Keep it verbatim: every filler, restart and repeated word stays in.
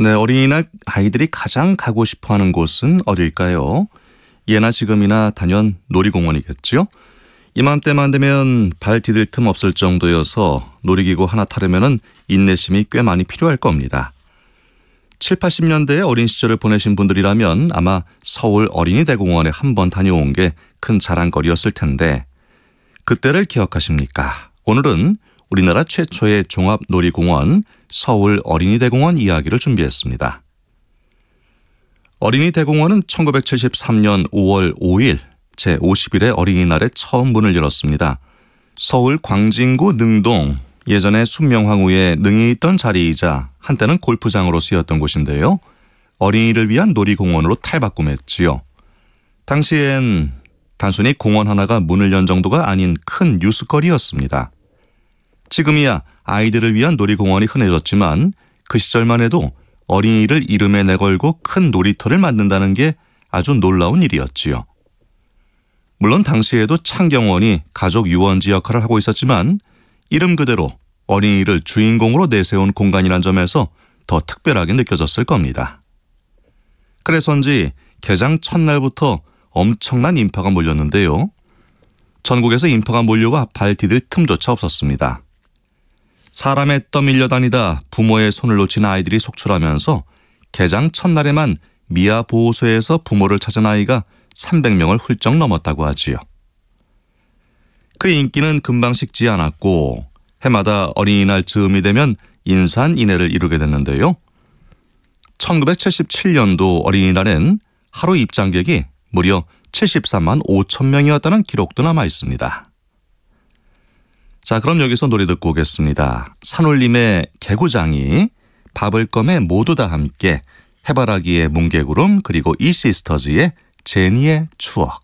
네, 어린이날 아이들이 가장 가고 싶어하는 곳은 어딜까요? 예나 지금이나 단연 놀이공원이겠죠? 이맘때만 되면 발 디딜 틈 없을 정도여서 놀이기구 하나 타려면 인내심이 꽤 많이 필요할 겁니다. 칠, 팔십 년대의 어린 시절을 보내신 분들이라면 아마 서울 어린이대공원에 한번 다녀온 게 큰 자랑거리였을 텐데 그때를 기억하십니까? 오늘은 우리나라 최초의 종합놀이공원 서울 어린이대공원 이야기를 준비했습니다. 어린이대공원은 천구백칠십삼 년 오월 오일 제오십 일의 어린이날에 처음 문을 열었습니다. 서울 광진구 능동, 예전에 순명황후에 능이 있던 자리이자 한때는 골프장으로 쓰였던 곳인데요. 어린이를 위한 놀이공원으로 탈바꿈했지요. 당시엔 단순히 공원 하나가 문을 연 정도가 아닌 큰 뉴스거리였습니다. 지금이야 아이들을 위한 놀이공원이 흔해졌지만 그 시절만 해도 어린이를 이름에 내걸고 큰 놀이터를 만든다는 게 아주 놀라운 일이었지요. 물론 당시에도 창경원이 가족 유원지 역할을 하고 있었지만 이름 그대로 어린이를 주인공으로 내세운 공간이란 점에서 더 특별하게 느껴졌을 겁니다. 그래서인지 개장 첫날부터 엄청난 인파가 몰렸는데요. 전국에서 인파가 몰려와 발 디딜 틈조차 없었습니다. 사람에 떠밀려 다니다 부모의 손을 놓친 아이들이 속출하면서 개장 첫날에만 미아 보호소에서 부모를 찾은 아이가 삼백 명을 훌쩍 넘었다고 하지요. 그 인기는 금방 식지 않았고 해마다 어린이날 즈음이 되면 인산인해를 이루게 됐는데요. 천구백칠십칠 년도 어린이날엔 하루 입장객이 무려 칠십삼만 오천 명이었다는 기록도 남아 있습니다. 자, 그럼 여기서 노래 듣고 오겠습니다. 산울림의 개구장이, 바블검의 모두 다 함께, 해바라기의 뭉게구름, 그리고 이시스터즈의 제니의 추억.